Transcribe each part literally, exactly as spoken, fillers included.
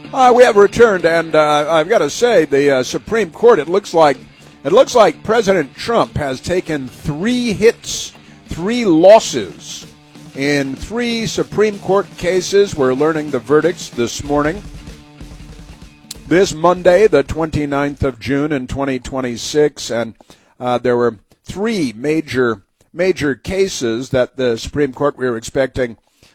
Uh, we have returned, and uh, I've got to say, the uh, Supreme Court. It looks like it looks like President Trump has taken three hits, three losses in three Supreme Court cases. We're learning the verdicts this morning. This Monday, the twenty-ninth of June in twenty twenty-six, and uh, there were three major major cases that the Supreme Court we were expecting.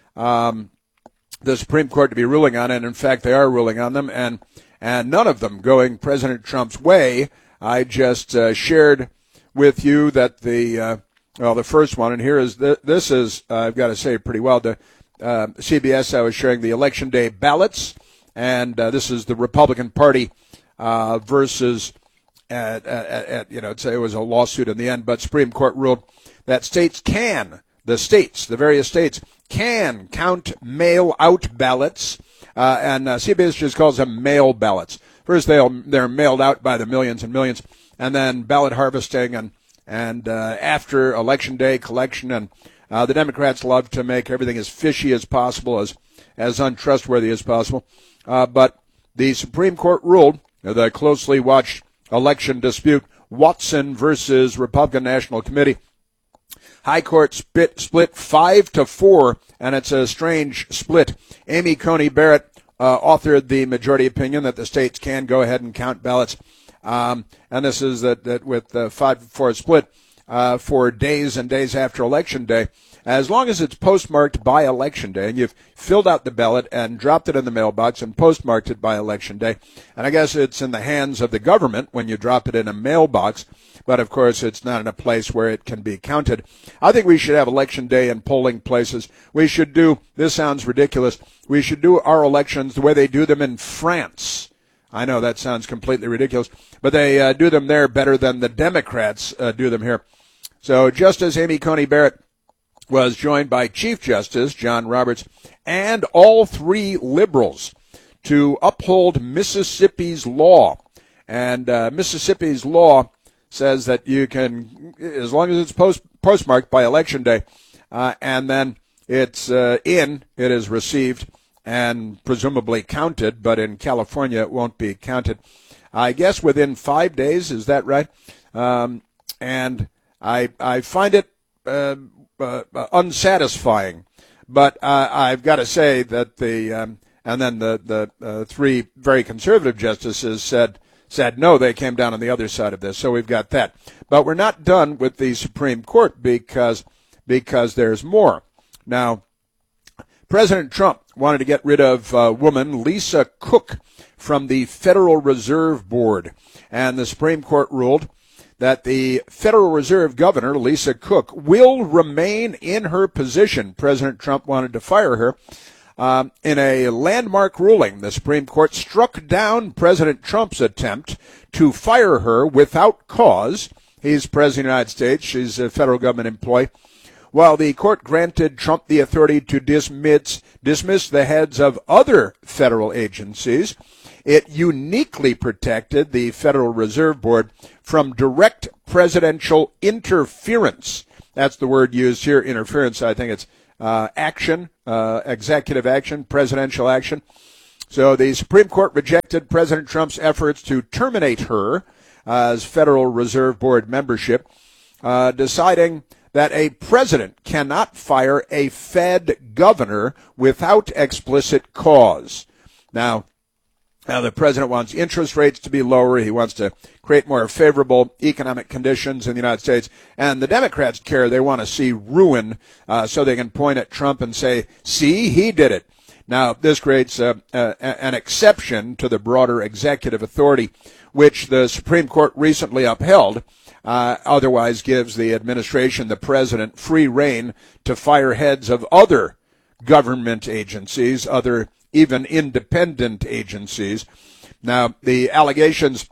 Um, the Supreme Court to be ruling on, and in fact they are ruling on them, and and none of them going President Trump's way. I just uh, shared with you that the uh, well the first one, and here is the, this is uh, I've got to say pretty well to uh, C B S. I was sharing the Election Day ballots, and uh, this is the Republican Party uh, versus at, at, at, you know it's, it was a lawsuit in the end, but Supreme Court ruled that states can the states the various states. can count mail-out ballots, uh, and uh, C B S just calls them mail ballots. First, they'll, they're mailed out by the millions and millions, and then ballot harvesting, and and uh, after Election Day collection, and uh, the Democrats love to make everything as fishy as possible, as as untrustworthy as possible. Uh, but the Supreme Court ruled the closely watched election dispute, Watson versus Republican National Committee. High Court split, split five to four, and it's a strange split. Amy Coney Barrett uh, authored the majority opinion that the states can go ahead and count ballots, um, and this is that, that with uh, five to four split uh, for days and days after Election Day. As long as it's postmarked by Election Day, and you've filled out the ballot and dropped it in the mailbox and postmarked it by Election Day, and I guess it's in the hands of the government when you drop it in a mailbox, but of course it's not in a place where it can be counted. I think we should have Election Day in polling places. We should do, this sounds ridiculous, we should do our elections the way they do them in France. I know that sounds completely ridiculous, but they uh, do them there better than the Democrats uh, do them here. So Justice Amy Coney Barrett was joined by Chief Justice John Roberts and all three liberals to uphold Mississippi's law. And uh, Mississippi's law says that you can, as long as it's post, postmarked by Election Day, uh, and then it's uh, in, it is received and presumably counted, but in California it won't be counted. I guess within five days, is that right? Um, and I I find it uh, uh, unsatisfying, but uh, I've got to say that the um, and then the the uh, three very conservative justices said. said no, they came down on the other side of this, so we've got that. But we're not done with the Supreme Court because because there's more. Now, President Trump wanted to get rid of a woman, Lisa Cook, from the Federal Reserve Board, and the Supreme Court ruled that the Federal Reserve Governor, Lisa Cook, will remain in her position. President Trump wanted to fire her. Um, in a landmark ruling, the Supreme Court struck down President Trump's attempt to fire her without cause. He's President of the United States. She's a federal government employee. While the court granted Trump the authority to dismiss, dismiss the heads of other federal agencies, it uniquely protected the Federal Reserve Board from direct presidential interference. That's the word used here, interference. I think it's Uh, action, uh, executive action, presidential action. So the Supreme Court rejected President Trump's efforts to terminate her uh, as Federal Reserve Board membership, uh, deciding that a president cannot fire a Fed governor without explicit cause. Now, Now, the president wants interest rates to be lower. He wants to create more favorable economic conditions in the United States. And the Democrats care. They want to see ruin uh, so they can point at Trump and say, see, he did it. Now, this creates uh, uh, an exception to the broader executive authority, which the Supreme Court recently upheld. Uh, otherwise gives the administration, the president, free rein to fire heads of other government agencies, other even independent agencies. Now, the allegations,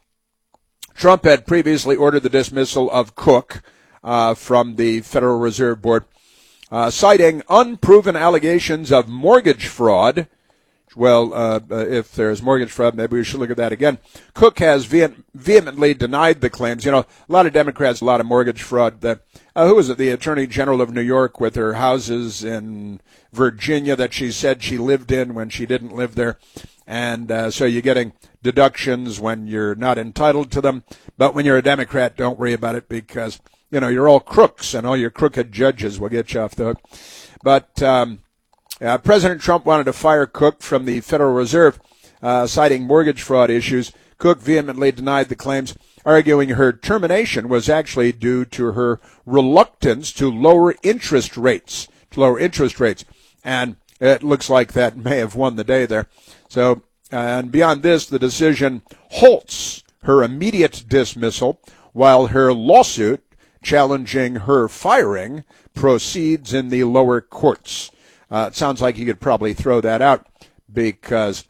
Trump had previously ordered the dismissal of Cook uh, from the Federal Reserve Board, uh, citing unproven allegations of mortgage fraud. Well, uh, if there's mortgage fraud, maybe we should look at that again. Cook has vehe- vehemently denied the claims. You know, a lot of Democrats, a lot of mortgage fraud. The, uh, who was it? The Attorney General of New York with her houses in Virginia that she said she lived in when she didn't live there. And uh, so you're getting deductions when you're not entitled to them. But when you're a Democrat, don't worry about it because, you know, you're all crooks and all your crooked judges will get you off the hook. But um, uh, President Trump wanted to fire Cook from the Federal Reserve, uh, citing mortgage fraud issues. Cook vehemently denied the claims, arguing her termination was actually due to her reluctance to lower interest rates, to lower interest rates. And it looks like that may have won the day there. So, and beyond this, the decision halts her immediate dismissal while her lawsuit challenging her firing proceeds in the lower courts. Uh, it sounds like you could probably throw that out because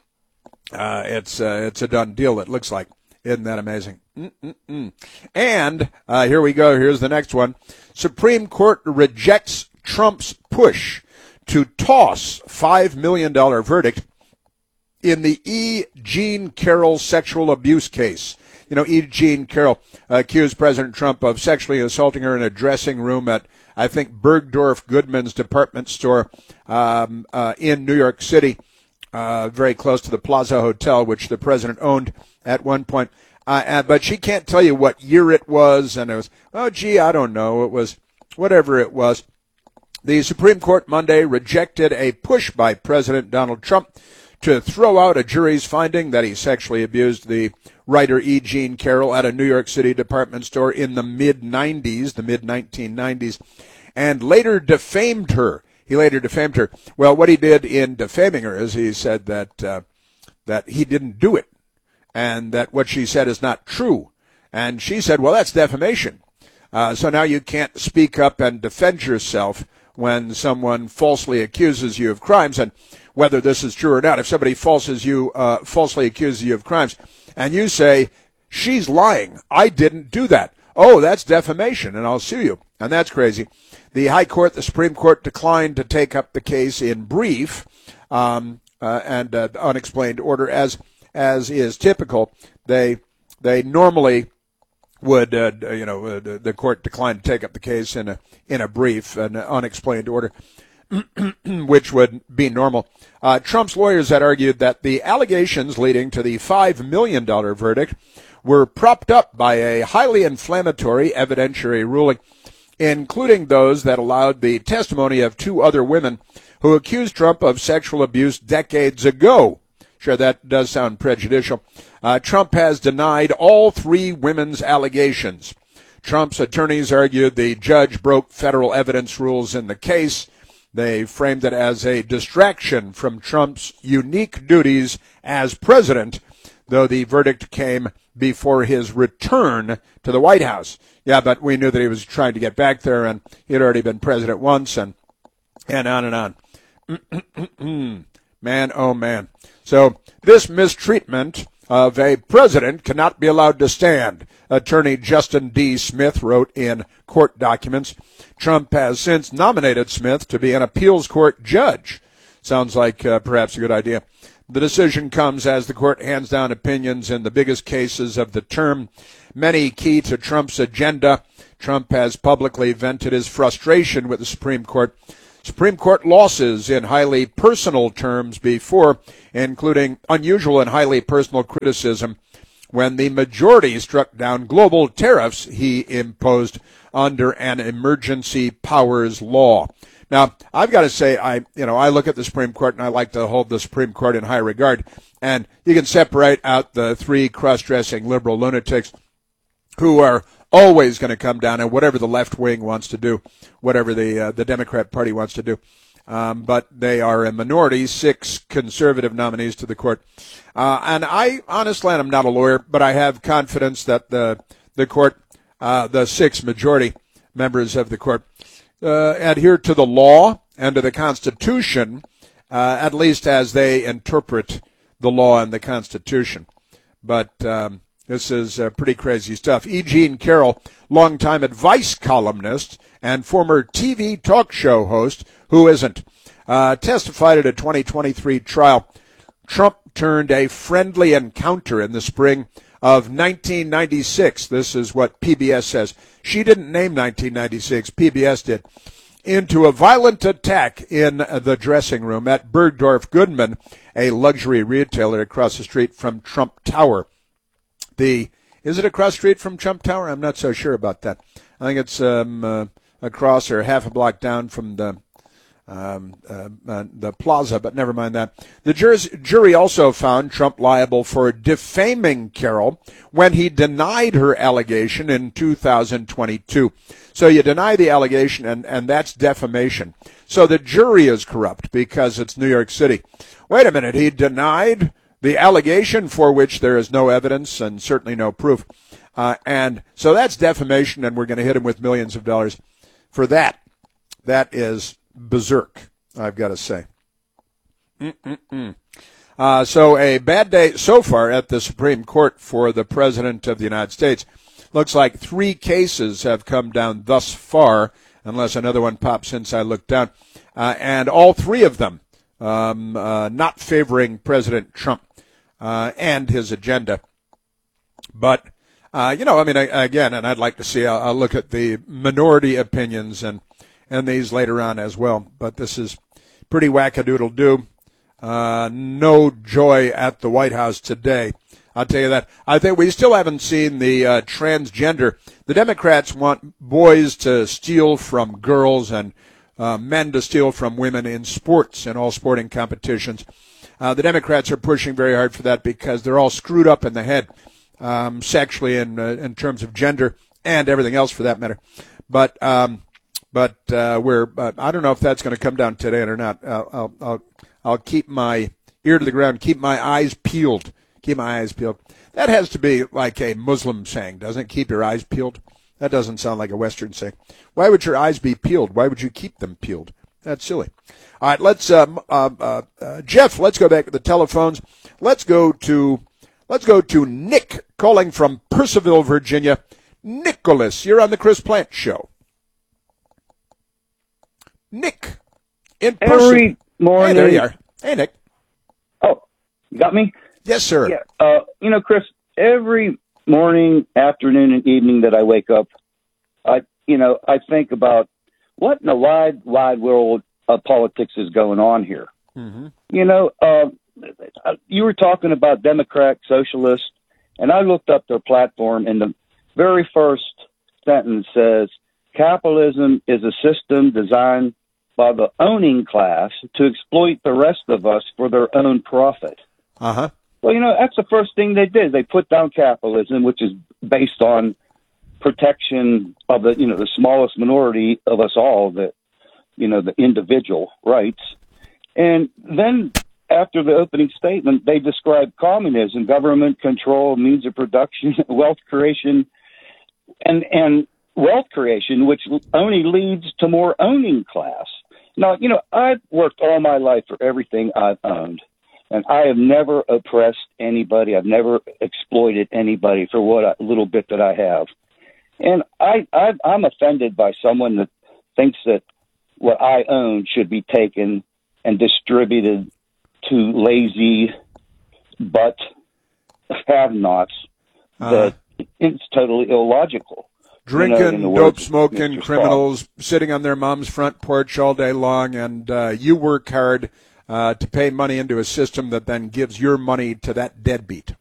uh, it's uh, it's a done deal, it looks like. Isn't that amazing? Mm-mm-mm. And uh, here we go. Here's the next one. Supreme Court rejects Trump's push to toss five million dollars verdict in the E. Jean Carroll sexual abuse case. You know, E. Jean Carroll accused President Trump of sexually assaulting her in a dressing room at, I think, Bergdorf Goodman's department store um, uh, in New York City, uh, very close to the Plaza Hotel, which the president owned at one point. Uh, uh, but she can't tell you what year it was, and it was, oh, gee, I don't know. It was whatever it was. The Supreme Court Monday rejected a push by President Donald Trump to throw out a jury's finding that he sexually abused the writer E. Jean Carroll at a New York City department store in the mid nineties, the mid nineteen nineties, and later defamed her. He later defamed her. Well, what he did in defaming her is he said that uh, that he didn't do it and that what she said is not true. And she said, well, that's defamation. Uh, so now you can't speak up and defend yourself when someone falsely accuses you of crimes, and whether this is true or not, if somebody falses you, uh, falsely accuses you of crimes, and you say, she's lying, I didn't do that. Oh, that's defamation, and I'll sue you. And that's crazy. The High Court, the Supreme Court, declined to take up the case in brief um, uh, and uh, unexplained order, as as is typical. They they normally would, uh, you know, uh, the court declined to take up the case in a in a brief and unexplained order, which would be normal. Uh, Trump's lawyers had argued that the allegations leading to the five million dollars verdict were propped up by a highly inflammatory evidentiary ruling, including those that allowed the testimony of two other women who accused Trump of sexual abuse decades ago. Sure, that does sound prejudicial. Uh, Trump has denied all three women's allegations. Trump's attorneys argued the judge broke federal evidence rules in the case. They framed it as a distraction from Trump's unique duties as president, though the verdict came before his return to the White House. Yeah, but we knew that he was trying to get back there, and he had already been president once, and and on and on. Man, oh man. So this mistreatment of a president cannot be allowed to stand, Attorney Justin D. Smith wrote in court documents. Trump has since nominated Smith to be an appeals court judge. Sounds like uh, perhaps a good idea. The decision comes as the court hands down opinions in the biggest cases of the term, many key to Trump's agenda. Trump has publicly vented his frustration with the Supreme Court. Supreme Court losses in highly personal terms before, including unusual and highly personal criticism when the majority struck down global tariffs he imposed under an emergency powers law. Now, I've got to say, I you know, I look at the Supreme Court and I like to hold the Supreme Court in high regard. And you can separate out the three cross-dressing liberal lunatics who are always going to come down and whatever the left wing wants to do, whatever the uh, the Democrat Party wants to do. Um, but they are a minority, six conservative nominees to the court. Uh, and I, honestly, and I'm not a lawyer, but I have confidence that the the court, uh, the six majority members of the court, uh, adhere to the law and to the Constitution, uh, at least as they interpret the law and the Constitution. But um, this is uh, pretty crazy stuff. E. Jean Carroll, longtime advice columnist and former T V talk show host, who isn't, uh, testified at a twenty twenty-three trial. Trump turned a friendly encounter in the spring of nineteen ninety-six. This is what P B S says. She didn't name nineteen ninety-six. P B S did. into a violent attack in the dressing room at Bergdorf Goodman, a luxury retailer across the street from Trump Tower. The Is it across the street from Trump Tower? I'm not so sure about that. I think it's um, uh, across or half a block down from the um, uh, uh, the plaza, but never mind that. The jurors, jury also found Trump liable for defaming Carroll when he denied her allegation in two thousand twenty-two. So you deny the allegation, and, and that's defamation. So the jury is corrupt because it's New York City. Wait a minute, he denied the allegation for which there is no evidence and certainly no proof. Uh, and so that's defamation, and we're going to hit him with millions of dollars for that. That is berserk, I've got to say. Mm-mm-mm. Uh, so a bad day so far at the Supreme Court for the President of the United States. Looks like three cases have come down thus far, unless another one pops since I looked down. Uh, and all three of them um, uh, not favoring President Trump uh, and his agenda. But, uh, you know, I mean, I, again, and I'd like to see, I'll, I'll look at the minority opinions and, and these later on as well. But this is pretty wackadoodle-doo. Uh, no joy at the White House today. I'll tell you that. I think we still haven't seen the uh, transgender. The Democrats want boys to steal from girls and uh, men to steal from women in sports, in all sporting competitions. Uh, the Democrats are pushing very hard for that because they're all screwed up in the head um, sexually in, uh, in terms of gender and everything else for that matter. But um, but uh, we're uh, I don't know if that's going to come down today or not. I'll, I'll, I'll, I'll keep my ear to the ground, keep my eyes peeled. Keep my eyes peeled. That has to be like a Muslim saying, doesn't it? Keep your eyes peeled. That doesn't sound like a Western saying. Why would your eyes be peeled? Why would you keep them peeled? That's silly. All right, let's, um, uh, uh, uh, Jeff, let's go back to the telephones. Let's go to, let's go to Nick calling from Purcellville, Virginia. Nicholas, you're on the Chris Plant Show. Nick, in Purcellville. Every morning. Hey, there you are. Hey, Nick. Oh, you got me? Yes, sir. Yeah. Uh, you know, Chris, every morning, afternoon, and evening that I wake up, I, you know, I think about what in the wide, wide world of politics is going on here. Mm-hmm. You know, uh, you were talking about Democrat, socialist, and I looked up their platform, and the very first sentence says, capitalism is a system designed by the owning class to exploit the rest of us for their own profit. Uh-huh. Well, you know, that's the first thing they did. They put down capitalism, which is based on protection of the, you know, the smallest minority of us all, the, you know, the individual rights. And then after the opening statement, they described communism, government control, means of production, wealth creation, and, and wealth creation, which only leads to more owning class. Now, you know, I've worked all my life for everything I've owned. And I have never oppressed anybody. I've never exploited anybody for what I, little bit that I have. And I, I, I'm offended by someone that thinks that what I own should be taken and distributed to lazy but have-nots. Uh, that it's totally illogical. Drinking, you know, dope smoking criminals sitting on their mom's front porch all day long, and uh, you work hard Uh, to pay money into a system that then gives your money to that deadbeat.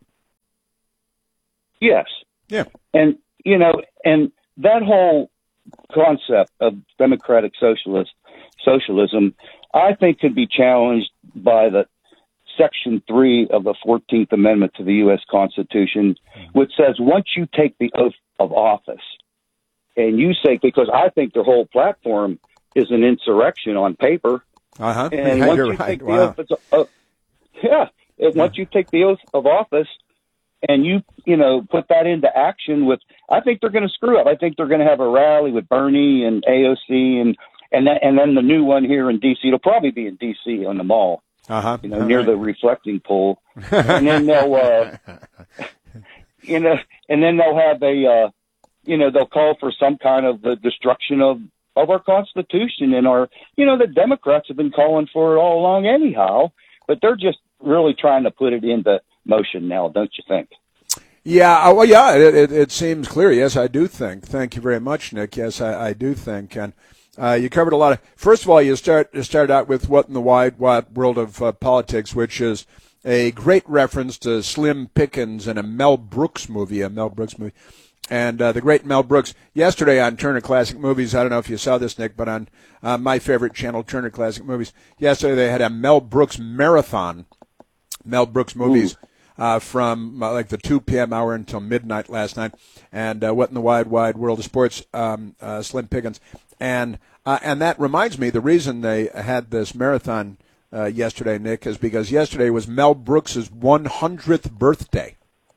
Yes. Yeah. And, you know, and that whole concept of democratic socialist socialism, I think could be challenged by the Section three of the fourteenth Amendment to the U S Constitution, which says once you take the oath of office and you say, because I think their whole platform is an insurrection on paper. Uh-huh. And yeah, once you're you right. take the Wow. oath, of, uh, yeah, and once you take the oath of office and you, you know, put that into action with, I think they're going to screw up. I think they're going to have a rally with Bernie and A O C and and then, and then the new one here in D C. It'll probably be in D C on the mall, uh-huh. you know, All near right. the reflecting pool, and then they'll, uh, you know, and then they'll have a, uh, you know, they'll call for some kind of the destruction of. of our Constitution and our, you know, the Democrats have been calling for it all along anyhow, but they're just really trying to put it into motion now, don't you think? Yeah, well, yeah, it, it, it seems clear. Yes, I do think. Thank you very much, Nick. Yes, I, I do think. And Uh, you covered a lot of. First of all, you start you started out with What in the Wide Wide World of uh, Politics, which is a great reference to Slim Pickens in a Mel Brooks movie, a Mel Brooks movie. And uh, the great Mel Brooks, yesterday on Turner Classic Movies, I don't know if you saw this, Nick, but on uh, my favorite channel, Turner Classic Movies, yesterday they had a Mel Brooks marathon, Mel Brooks movies, uh, from uh, like the two p.m. hour until midnight last night. And uh, What in the Wide, Wide World of Sports, um, uh, Slim Pickens. And uh, and that reminds me, the reason they had this marathon uh, yesterday, Nick, is because yesterday was Mel Brooks' one hundredth birthday.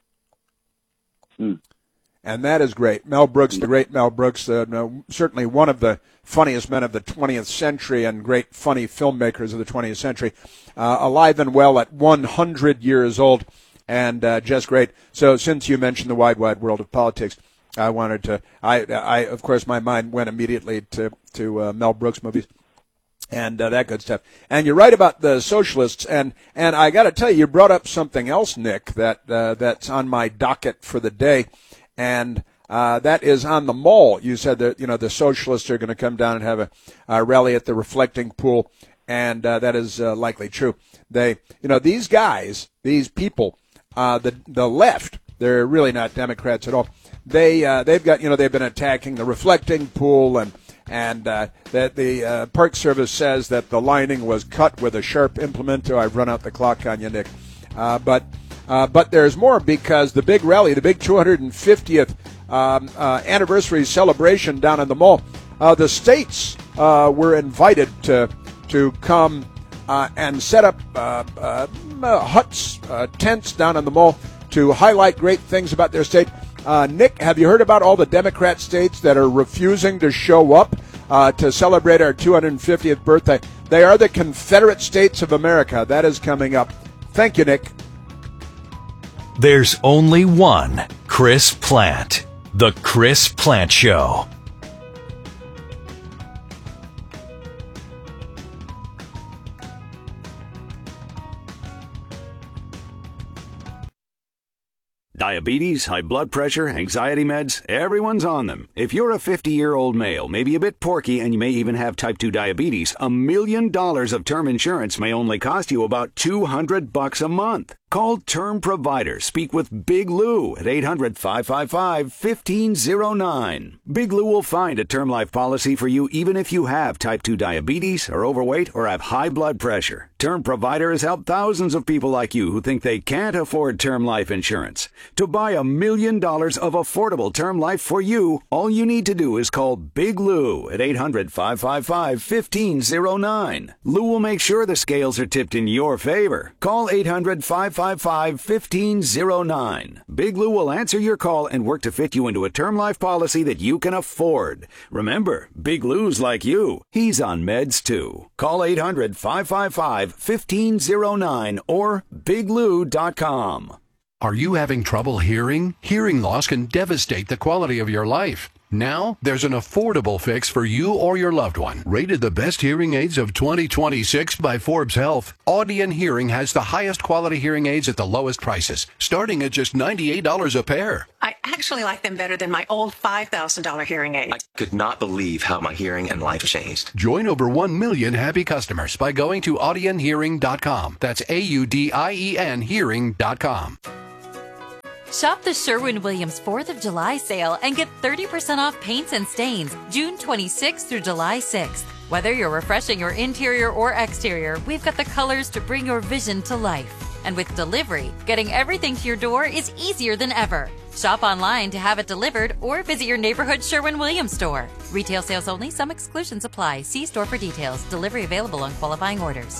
Hmm. And that is great. Mel Brooks, the great Mel Brooks, uh, no, certainly one of the funniest men of the twentieth century and great funny filmmakers of the twentieth century, uh, alive and well at one hundred years old, and uh, just great. So since you mentioned the wide, wide world of politics, I wanted to, I, I of course, my mind went immediately to, to uh, Mel Brooks movies and uh, that good stuff. And you're right about the socialists, and, and I got to tell you, you brought up something else, Nick, that uh, that's on my docket for the day. And uh, that is on the mall. You said that, you know, the socialists are going to come down and have a, a rally at the reflecting pool, and uh, that is uh, likely true. They, you know, these guys, these people, uh, the the left, they're really not Democrats at all. They uh, they've got, you know, they've been attacking the reflecting pool, and and uh, that the uh, Park Service says that the lining was cut with a sharp implement. Oh, I've run out the clock on you, Nick, uh, but. Uh, but there's more, because the big rally, the big two hundred fiftieth um, uh, anniversary celebration down in the mall, uh, the states uh, were invited to to come uh, and set up uh, uh, huts, uh, tents down in the mall to highlight great things about their state. Uh, Nick, have you heard about all the Democrat states that are refusing to show up uh, to celebrate our two hundred fiftieth birthday? They are the Confederate States of America. That is coming up. Thank you, Nick. There's only one Chris Plante. The Chris Plante Show. Diabetes, high blood pressure, anxiety meds, everyone's on them. If you're a fifty-year-old male, maybe a bit porky, and you may even have type two diabetes, a million dollars of term insurance may only cost you about two hundred bucks a month. Call Term Provider. Speak with Big Lou at eight hundred, five five five, one five zero nine. Big Lou will find a term life policy for you even if you have type two diabetes, are overweight, or have high blood pressure. Term Provider has helped thousands of people like you who think they can't afford term life insurance. To buy a million dollars of affordable term life for you, all you need to do is call Big Lou at eight hundred, five five five, one five zero nine. Lou will make sure the scales are tipped in your favor. Call eight hundred, five five five, one five zero nine. Big Lou will answer your call and work to fit you into a term life policy that you can afford. Remember, Big Lou's like you. He's on meds too. Call eight hundred, five five five, one five zero nine or big lou dot com. Are you having trouble hearing? Hearing loss can devastate the quality of your life. Now, there's an affordable fix for you or your loved one. Rated the best hearing aids of twenty twenty-six by Forbes Health, Audion Hearing has the highest quality hearing aids at the lowest prices, starting at just ninety-eight dollars a pair. I actually like them better than my old five thousand dollars hearing aid. I could not believe how my hearing and life changed. Join over one million happy customers by going to audion hearing dot com. That's A U D I E N hearing dot com. Shop the Sherwin-Williams fourth of July sale and get thirty percent off paints and stains June twenty-sixth through July sixth. Whether you're refreshing your interior or exterior, we've got the colors to bring your vision to life. And with delivery, getting everything to your door is easier than ever. Shop online to have it delivered or visit your neighborhood Sherwin-Williams store. Retail sales only. Some exclusions apply. See store for details. Delivery available on qualifying orders.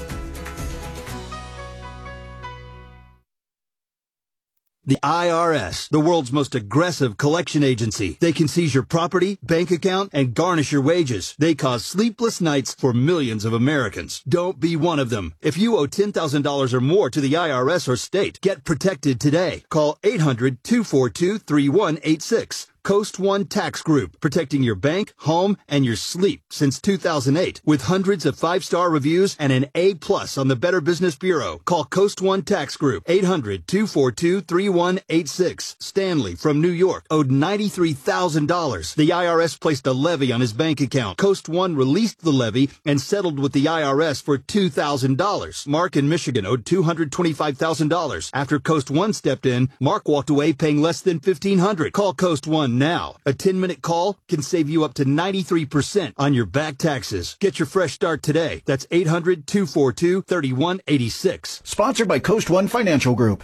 The I R S, the world's most aggressive collection agency. They can seize your property, bank account, and garnish your wages. They cause sleepless nights for millions of Americans. Don't be one of them. If you owe ten thousand dollars or more to the I R S or state, get protected today. Call eight hundred, two four two, three one eight six. Coast One Tax Group, protecting your bank, home, and your sleep since two thousand eight. With hundreds of five-star reviews and an A plus on the Better Business Bureau. Call Coast One Tax Group, eight hundred, two four two, three one eight six. Stanley from New York owed ninety-three thousand dollars. The I R S placed a levy on his bank account. Coast One released the levy and settled with the I R S for two thousand dollars. Mark in Michigan owed two hundred twenty-five thousand dollars. After Coast One stepped in, Mark walked away paying less than fifteen hundred dollars. Call Coast One now. A ten-minute call can save you up to ninety-three percent on your back taxes. Get your fresh start today. That's eight hundred, two four two, three one eight six. Sponsored by Coast One Financial Group.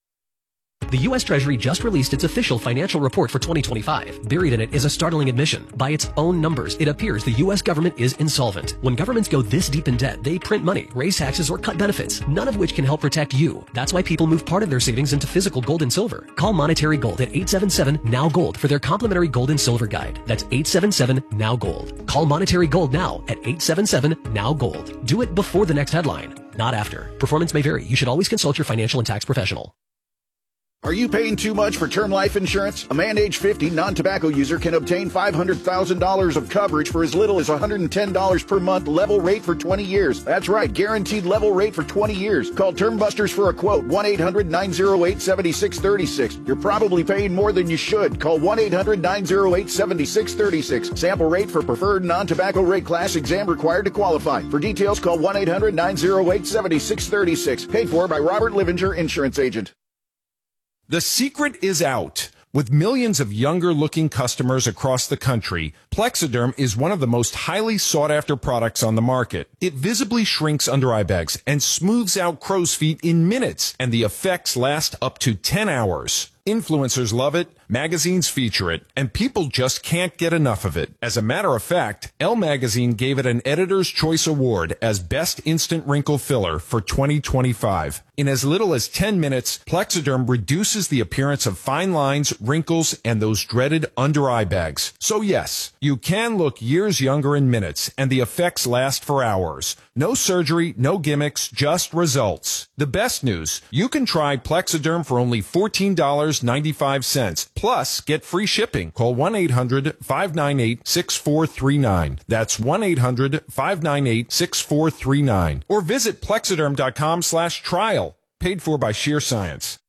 The U S Treasury just released its official financial report for twenty twenty-five. Buried in it is a startling admission. By its own numbers, it appears the U S government is insolvent. When governments go this deep in debt, they print money, raise taxes, or cut benefits, none of which can help protect you. That's why people move part of their savings into physical gold and silver. Call Monetary Gold at eight seven seven, N O W Gold for their complimentary gold and silver guide. That's eight seven seven, N O W Gold. Call Monetary Gold now at eight seven seven, N O W Gold. Do it before the next headline, not after. Performance may vary. You should always consult your financial and tax professional. Are you paying too much for term life insurance? A man age fifty, non-tobacco user can obtain five hundred thousand dollars of coverage for as little as one hundred ten dollars per month, level rate for twenty years. That's right, guaranteed level rate for twenty years. Call Term Busters for a quote, one eight hundred, nine oh eight, seven six three six. You're probably paying more than you should. Call one eight hundred, nine oh eight, seven six three six. Sample rate for preferred non-tobacco rate class, exam required to qualify. For details, call one eight hundred, nine oh eight, seven six three six. Paid for by Robert Livinger, Insurance Agent. The secret is out. With millions of younger-looking customers across the country, Plexiderm is one of the most highly sought-after products on the market. It visibly shrinks under eye bags and smooths out crow's feet in minutes, and the effects last up to ten hours. Influencers love it, magazines feature it, and people just can't get enough of it. As a matter of fact, Elle Magazine gave it an Editor's Choice Award as Best Instant Wrinkle Filler for twenty twenty-five. In as little as ten minutes, Plexiderm reduces the appearance of fine lines, wrinkles, and those dreaded under-eye bags. So yes, you can look years younger in minutes, and the effects last for hours. No surgery, no gimmicks, just results. The best news, you can try Plexiderm for only fourteen dollars and ninety-five cents. Plus, get free shipping. Call one eight hundred, five nine eight, six four three nine. That's one eight hundred, five nine eight, six four three nine. Or visit Plexiderm dot com slash trial. Paid for by Sheer Science.